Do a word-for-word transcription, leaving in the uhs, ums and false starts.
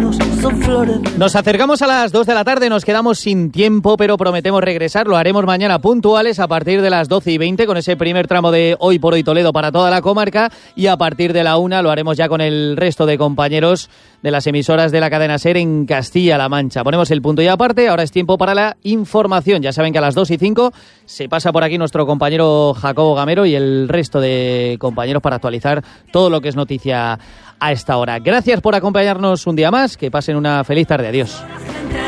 manos son flores. Nos acercamos a las dos de la tarde, nos quedamos sin tiempo, pero prometemos regresar. Lo haremos mañana puntuales a partir de las doce y veinte con ese primer tramo de Hoy por Hoy Toledo para toda la comarca, y a partir de la una lo haremos ya con el resto de compañeros de las emisoras de la cadena SER en Castilla-La Mancha. Ponemos el punto y aparte, ahora es tiempo para la información. Ya saben que a las dos y cinco se pasa por aquí nuestro compañero Jacobo Gamero y el resto de compañeros para actualizar todo lo que es noticia a esta hora. Gracias por acompañarnos un día más, que pasen una feliz tarde. Adiós.